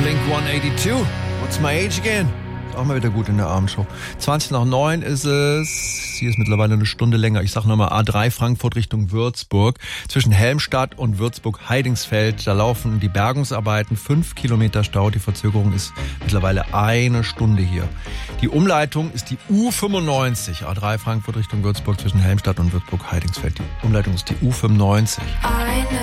Blink-182. What's my age again? Ist auch mal wieder gut in der Abendshow. 20:09 ist es. Sie ist mittlerweile eine Stunde länger. Ich sag nochmal A3 Frankfurt Richtung Würzburg. Zwischen Helmstadt und Würzburg-Heidingsfeld. Da laufen die Bergungsarbeiten. 5 Kilometer Stau. Die Verzögerung ist mittlerweile eine Stunde hier. Die Umleitung ist die U95. A3 Frankfurt Richtung Würzburg zwischen Helmstadt und Würzburg-Heidingsfeld. Die Umleitung ist die U95.